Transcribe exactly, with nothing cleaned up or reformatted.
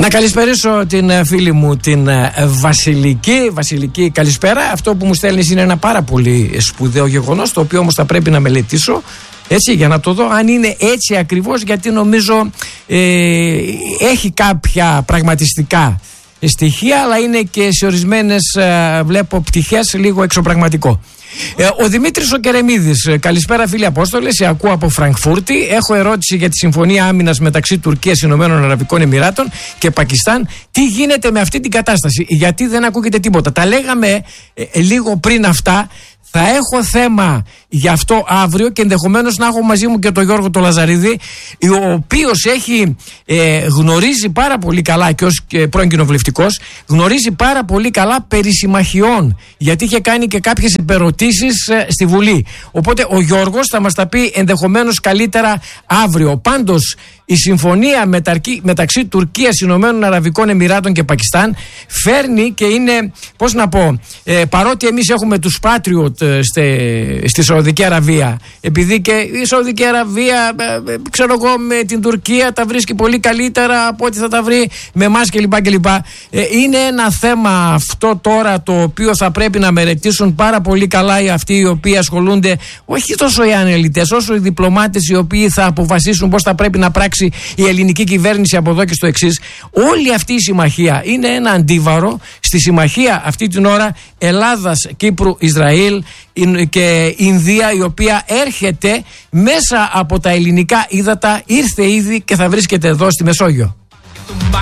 Να καλησπερίσω την φίλη μου την Βασιλική. Βασιλική, καλησπέρα. Αυτό που μου στέλνεις είναι ένα πάρα πολύ σπουδαίο γεγονός, το οποίο όμως θα πρέπει να μελετήσω, έτσι, για να το δω αν είναι έτσι ακριβώς, γιατί νομίζω ε, έχει κάποια πραγματιστικά στοιχεία, αλλά είναι και σε ορισμένες ε, βλέπω πτυχές λίγο εξωπραγματικό. Ε, ο Δημήτρης ο Κερεμίδης, καλησπέρα φίλε Απόστολε, σε ακούω από Φραγκφούρτη. Έχω ερώτηση για τη Συμφωνία Άμυνας μεταξύ Τουρκίας, Ηνωμένων Αραβικών Εμιράτων και Πακιστάν. Τι γίνεται με αυτή την κατάσταση, γιατί δεν ακούγεται τίποτα? Τα λέγαμε ε, λίγο πριν αυτά. Θα έχω θέμα γι' αυτό αύριο και ενδεχομένως να έχω μαζί μου και τον Γιώργο τον Λαζαρίδη, ο οποίος έχει ε, γνωρίζει πάρα πολύ καλά και ως και πρώην κοινοβουλευτικός, γνωρίζει πάρα πολύ καλά περί συμμαχιών, γιατί είχε κάνει και κάποιες υπερωτήσεις ε, στη Βουλή. Οπότε ο Γιώργος θα μας τα πει ενδεχομένως καλύτερα αύριο. Πάντως η συμφωνία μεταρκή, μεταξύ Τουρκίας, Ηνωμένων Αραβικών Εμιράτων και Πακιστάν φέρνει και είναι, πώς να πω, ε, παρότι εμείς έχουμε τους Patriot ε, στε, στη Σαουδική Αραβία, επειδή και η Σαουδική Αραβία, ε, ε, ξέρω εγώ, με την Τουρκία τα βρίσκει πολύ καλύτερα από ό,τι θα τα βρει με εμάς κλπ. κλπ. Ε, είναι ένα θέμα αυτό τώρα το οποίο θα πρέπει να μελετήσουν πάρα πολύ καλά οι αυτοί οι οποίοι ασχολούνται, όχι τόσο οι αναλυτές όσο οι διπλωμάτες οι οποίοι θα αποφασίσουν πώς θα πρέπει να πράξει η ελληνική κυβέρνηση από εδώ και στο εξής. Όλη αυτή η συμμαχία είναι ένα αντίβαρο στη συμμαχία αυτή την ώρα Ελλάδας, Κύπρου, Ισραήλ και Ινδία, η οποία έρχεται μέσα από τα ελληνικά ύδατα, ήρθε ήδη και θα βρίσκεται εδώ στη Μεσόγειο.